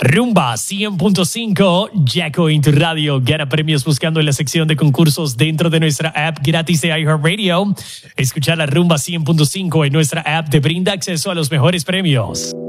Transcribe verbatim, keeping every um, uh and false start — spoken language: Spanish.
Rumba cien punto cinco, Jacko en tu radio. Gana premios buscando en la sección de concursos dentro de nuestra app gratis de iHeartRadio. Escuchar la Rumba cien punto cinco en nuestra app te brinda acceso a los mejores premios.